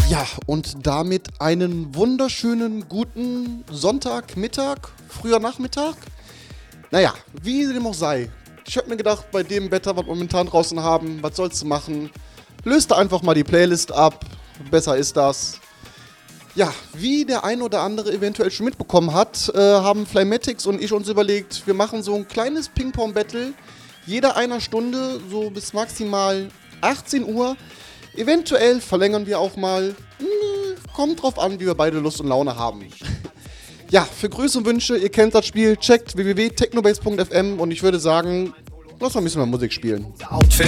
Ja, und damit einen wunderschönen guten Sonntagmittag, früher Nachmittag. Naja, wie dem auch sei. Ich hab mir gedacht, bei dem Wetter, was wir momentan draußen haben, was sollst du machen? Löst einfach mal die Playlist ab, besser ist das. Ja, wie der ein oder andere eventuell schon mitbekommen hat, haben Flymatics und ich uns überlegt, wir machen so ein kleines Ping-Pong-Battle, jeder einer Stunde, so bis maximal 18 Uhr. Eventuell verlängern wir auch mal, kommt drauf an, wie wir beide Lust und Laune haben. Ja, für Grüße und Wünsche, ihr kennt das Spiel, checkt www.technobase.fm und ich würde sagen, lass mal ein bisschen mal Musik spielen. Outfit